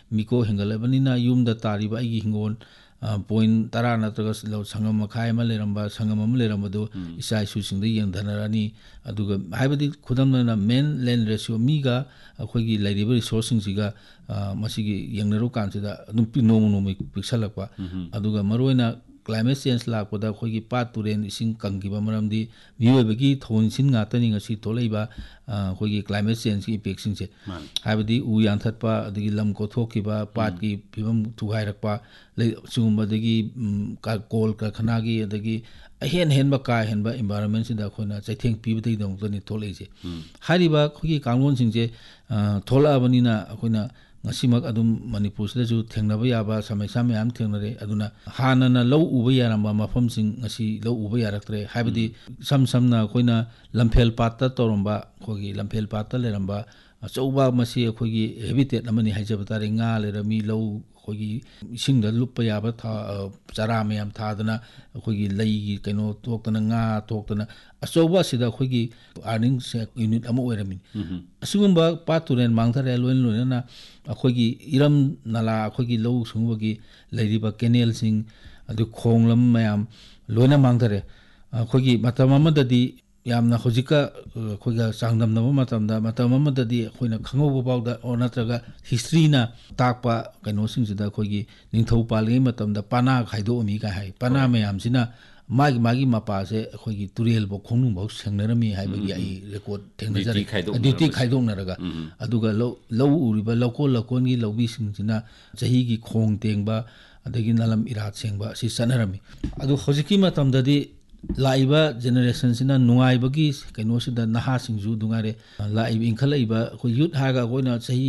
ꯃꯤꯀꯣ ꯍꯦꯟꯒꯠꯂꯕꯅꯤꯅ ꯌꯨꯝꯗ ꯇꯥꯔꯤꯕ ꯑꯩꯒꯤ ꯍꯤꯡꯒꯣꯜ ꯄꯣꯏꯟ 10 ꯅꯠꯇ꯭ꯔꯒ ꯁꯪꯒꯝ ꯃꯈꯥꯏ ꯑꯃ ꯂꯩꯔꯝꯕ ꯁꯪꯒꯝ ꯑꯃ ꯂꯩꯔꯝꯕꯗꯨ ꯏꯆꯥ ꯏꯁꯨꯁꯤꯡꯗ ꯌꯦꯡꯊꯅꯔꯅꯤ ꯑꯗꯨꯒ ꯍꯥꯏꯕꯗꯤ ꯈꯨꯗꯝ ꯑꯣꯏꯅ ꯃꯦꯟ ꯂꯦꯟ ꯔꯦꯁꯤꯌꯣ ꯃꯤꯒ ꯑꯩꯈꯣꯏꯒꯤ ꯂꯩꯔꯤꯕ ꯔꯤꯁꯣꯔꯁꯁꯤꯡꯁꯤꯒ ꯃꯁꯤꯒꯤ ꯌꯦꯡꯅꯔꯨ ꯀꯥꯟꯁꯤꯗ ꯑꯗꯨꯝ ꯅꯣꯡꯃ ꯅꯣꯡꯃꯒꯤ ꯄꯤꯛꯁꯜꯂꯛꯄ ꯑꯗꯨꯒ ꯃꯔꯨꯑꯣꯏꯅ क्लाइमेट चेंज लापदा अखोगी पात तुरेन इसिंग कंगिबा मरमदी मियोबगी थोनसिन ngaतनी ngasi थोलैबा अखोगी क्लाइमेट चेंज की इफेक्ट सिंग से हाबदी उ यांथतपा अदगी लम कोथोकिबा पात की फिबम थुगाइरकपा सुगुमबदगी कोल कारखानागी अदगी अहेन हेनबा का हेनबा एनवायरनमेंट सिदा अखोना चैथेंग पिबदगी दमतनी थोलैसे हारिबा अखोगी कांगलोन सिंजे थोलाबनिना अखोना ngasimak adum manipur sida ju thengnaba yaba samaisa myam thengnare aduna hanana lau uba yaramba mafam sing ngasi lau uba yaraktre habidi samna koina lamphel patta toromba khogi lamphel patta leramba achouba masi khogi habitat amani haijabatare nga lerami lau khogi isingda luppa yaba tha chara myam thadana khogi lei kaino toktana nga toktana achouba sida khogi earning unit ama oirami asugumba paturen mangthare loinna अखोगी Iram नाला अखोगी लौ सुंगबगी लैरिबा kennel सिंग अदु खोंगलम मयाम लोना मांगथरे अखोगी मतम अमददी यामना होजिका अखोगा चांगदमनब मतम अमददी अखोइना खंगोबो बावदा और नत्रगा हिस्ट्रीना ताकपा कनो सिंगसिदा अखोगी निंथौ पालगे मतमदा पाना खाइदोमी का हाय पाना मयाम सिना मागी मपासे अखोगी तुरेल बो खोंनु बो सेंगनरमी हाइबगी आई रेकॉर्ड थेंगनजरे ड्यूटी खाइदोंनरगा अदुगा लौ उरिबा लकोनगी लौबी सिंगसिना चहीगी खोंग तेंगबा अदगी नलम इरात सेंगबा सि सनरमी अदु होजिकी मतमददी लाइबा जनरेशन सिना नुंगाइबगी कइनोसिदा नहा सिंगजु दुंगारे लाइब इंखलाइबा अखोई यूथ हागा कोइना चही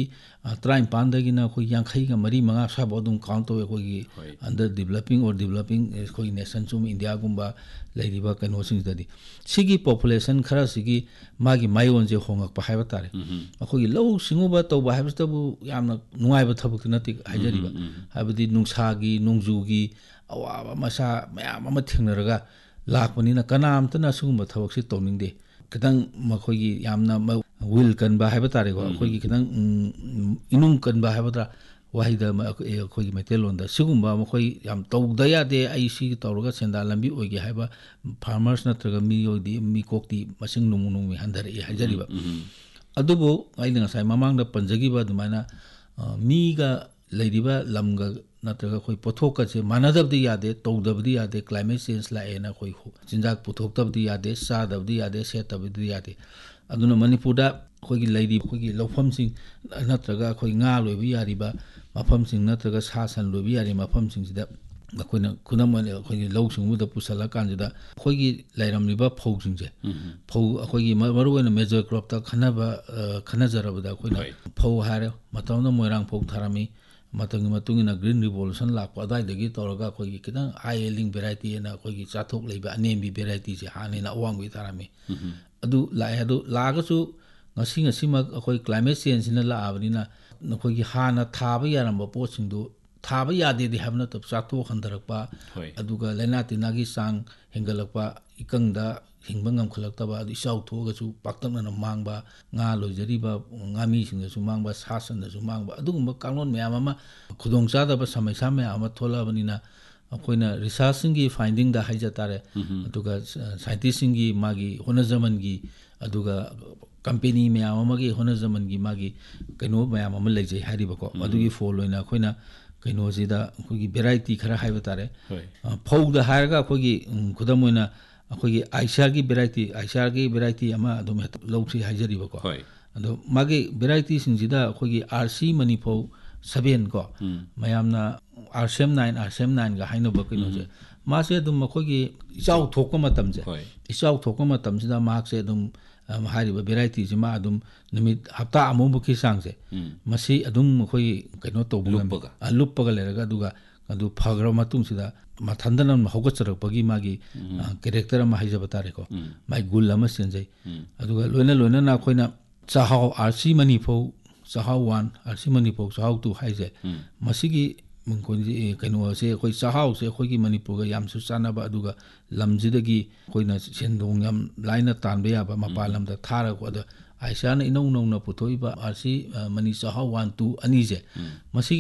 35 दगिना अखोई 50 गा मरी मंगा साबो दुम काउंट तो अखोई अंडर डेवलपिंग और डेवलपिंग अखोई नेशन सुम इंडिया गुंबा लैरिबा कइनोसिंगददी सिगी पॉपुलेशन खरा सिगी मागी मायोन जे होंगक पा हाइबा तारे अखोई लौ सिंगुबा तौबा हाइबस्तबु यामना नुंगाइबा थबक नति हाइजरिबा हाइबदी नुंसागी नोंजुगी अवाबा मसा मयाम अमा थेंगनरगा लाखपनिना कनामतना सुगुम्बा थबकसे तौनिंगदे खितंग मखोगी यामना विल कनबा हाइबा तारेको अखोगी खितंग इनुंग कनबा हाइबा वाहिदा अखोगी मैतेलोंदा सिगुम्बा मखोई याम तौदा यादे आई सी तौरगा सेंदा लंबी ओइगे हाइबा फार्मर्स नत्रगा मियोदी मिकोक्ति मसिंग नुमुनुमि हंदरे हाइजरिबा अदुबो आइना ngasai mamangda panjagiba dumaina miga leiriba lamga नत्रगा कोई पोथोकसे मानदबदी यादे तौदबदी यादे क्लाइमेट चेंज लाएना कोई चिंजाक पुथोक्तबदी यादे सादबदी यादे सेतबदी यादे अदुना मणिपुरदा कोई लैरी कोई लौफमसिंग नत्रगा कोई nga लोबी यारिबा मफमसिंग नत्रगा सासन लोबी यारि मफमसिंगसिदा अखोइना खुनमने अखोइ लौसुंगुदा पुसला कांजिदा अखोइगी लैरमलिबा फौसिंगजे फौ अखोइगी मरुवेना मेजर क्रॉपता खनजरबदा अखोइना फौ हारे मतौना मोइरांग फौ थारामी Matangi green revolution लाप अदाइदगी तौरगा अखोइगी कितंग high yielding variety ना अखोइगी चाथोक लेबा अनेमबी वेराइटी से हानेना अवांगबी तारामी अदु लागसु ngasi अखोइ क्लाइमेट चेंज सिना लाबनिना अखोइगी हाना थाबा यारंबा पोसिंदु थाबा यादेदि हाबना तब चाथोक हंदरकपा अदुगा लैना तिनागी सांग हेंगलकपा इकंगदा हिंगबा ngमखलक्तबा अदु इसाउ थोगसु पाक्तनना मांगबा nga लोजरिबा ngami सिंगसु मांगबा सासनसु मांगबा अदुगुम्बा कांगलोन मयाम अमा खुदोंचादबा समस्या मयाम अमा थोलाबनिना अखोइना रिसर्च सिंगी फाइंडिंग दा हाइजा तारे अदुगा साइंटिस्ट सिंगी मागी होनजमनगी अदुगा कंपनी मयाम अमागी होनजमनगी मागी कइनो मयाम अमा लेजै हारिबको अदुगी फॉल होइना अखोइना कइनोजिदा अखोइगी वेराइटी खरा हाइबा तारे फौदा हारगा अखोइगी खुदम होइना अखोइगी आइसारगी वेराइटी अमा अदुम लौसी हाइजरिबको अदो मागी वेराइटी सिंजिदा अखोइगी आरसी मणिफौ 7 को मयामना आरसेम 9 गा हाइनबो कइनोजे मासे अदुम अखोइगी इचाउ थोकको मतमजे इचाउ थोकको मतमसिदा माकसे अदुम हारिबा वेराइटी जिमा अदुम निमित हप्ता अमोबुकी सांगसे मसी अदुम अखोइगी कइनो तौबुगा लुप्पगा लेरगा दुगा अदु फग्र मतुंगसिदा मथंदन हौगचरकपगी मागी कैरेक्टर अमा हाइजबा तारेको माइ गुल अमा सेंजै अदुगा लोइना ना अखोइना चाहाउ आरसी मणिफौ चाहाउ 1 आरसी मणिफौ चाहाउ 2 हाइजे मसिगी मुंकोजी कइनो से अखोइ चाहाउ से अखोइगी मणिपुरगा यामसु चानाबा अदुगा लमजिदगी अखोइना सेंदोंग याम लाइना तानबे याबा मपालमदा थारको अद आइसाना इनौ नौना पुथोइबा आरसी मणि चाहाउ 1 2 अनिजे मसिगी